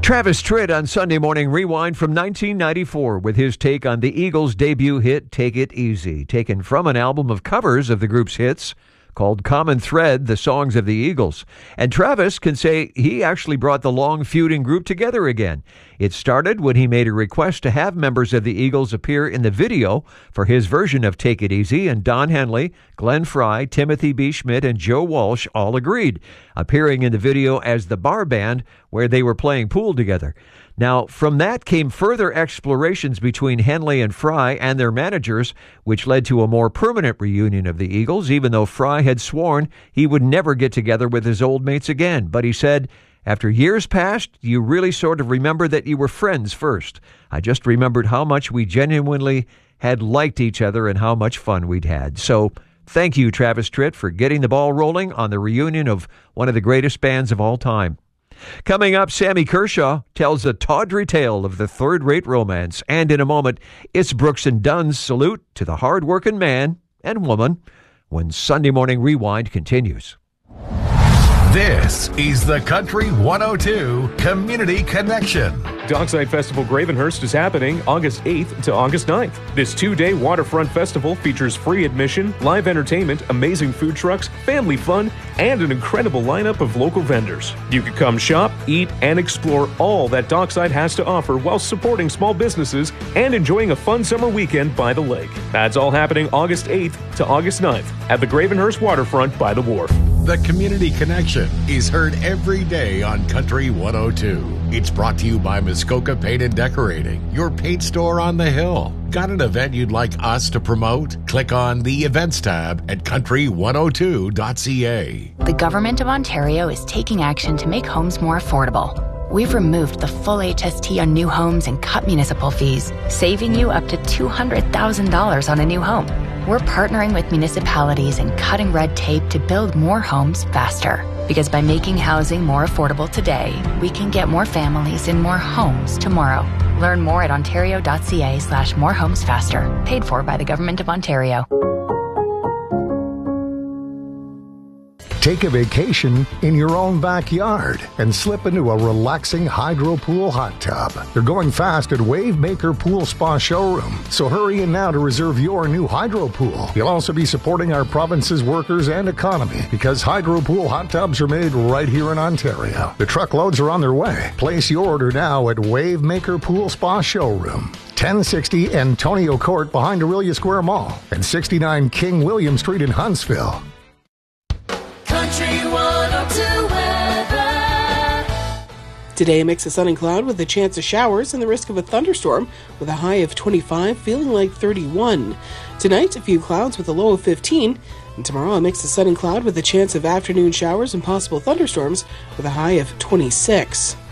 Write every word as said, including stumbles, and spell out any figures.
Travis Tritt on Sunday Morning Rewind from nineteen ninety-four with his take on the Eagles' debut hit, Take It Easy, taken from an album of covers of the group's hits called Common Thread, the songs of the Eagles. And Travis can say he actually brought the long feuding group together again. It started when he made a request to have members of the Eagles appear in the video for his version of Take It Easy, and Don Henley, Glenn Frey, Timothy B. Schmidt, and Joe Walsh all agreed, appearing in the video as the bar band where they were playing pool together. Now, from that came further explorations between Henley and Frey and their managers, which led to a more permanent reunion of the Eagles, even though Frey had sworn he would never get together with his old mates again. But he said, after years passed, you really sort of remember that you were friends first. I just remembered how much we genuinely had liked each other and how much fun we'd had. So thank you, Travis Tritt, for getting the ball rolling on the reunion of one of the greatest bands of all time. Coming up, Sammy Kershaw tells a tawdry tale of the third-rate romance. And in a moment, it's Brooks and Dunn's salute to the hard-working man and woman when Sunday Morning Rewind continues. This is the Country one oh two Community Connection. Dockside Festival Gravenhurst is happening August eighth to August ninth. This two-day waterfront festival features free admission, live entertainment, amazing food trucks, family fun, and an incredible lineup of local vendors. You can come shop, eat, and explore all that Dockside has to offer while supporting small businesses and enjoying a fun summer weekend by the lake. That's all happening August eighth to August ninth at the Gravenhurst Waterfront by the wharf. The Community Connection is heard every day on Country one oh two. It's brought to you by Muskoka Paint and Decorating, your paint store on the hill. Got an event you'd like us to promote? Click on the Events tab at country one oh two dot c a. The Government of Ontario is taking action to make homes more affordable. We've removed the full H S T on new homes and cut municipal fees, saving you up to two hundred thousand dollars on a new home. We're partnering with municipalities and cutting red tape to build more homes faster. Because by making housing more affordable today, we can get more families in more homes tomorrow. Learn more at ontario.ca slash more homes faster. Paid for by the Government of Ontario. Take a vacation in your own backyard and slip into a relaxing hydro pool hot tub. They're going fast at Wavemaker Pool Spa Showroom, so hurry in now to reserve your new hydro pool. You'll also be supporting our province's workers and economy because hydro pool hot tubs are made right here in Ontario. The truckloads are on their way. Place your order now at Wavemaker Pool Spa Showroom. ten sixty Antonio Court behind Aurelia Square Mall and sixty-nine King William Street in Huntsville. Today, a mix of sun and cloud with a chance of showers and the risk of a thunderstorm with a high of twenty-five, feeling like thirty-one. Tonight, a few clouds with a low of fifteen. And tomorrow, a mix of sun and cloud with a chance of afternoon showers and possible thunderstorms with a high of twenty-six.